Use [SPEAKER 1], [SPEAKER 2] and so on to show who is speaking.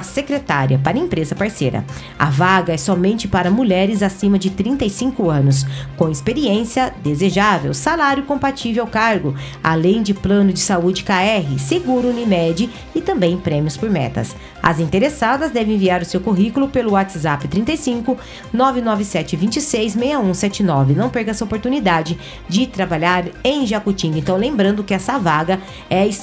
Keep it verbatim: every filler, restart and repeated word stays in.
[SPEAKER 1] secretária para empresa parceira. A vaga é somente para mulheres acima de trinta e cinco anos, com experiência desejável, salário compatível ao cargo, além de plano de saúde K R, seguro Unimed e também prêmios por metas. As interessadas devem enviar o seu currículo pelo WhatsApp trinta e cinco, nove nove sete, dois seis, seis um sete nove. Não perca essa oportunidade de trabalhar em Jacutinga. Então, lembrando que essa vaga é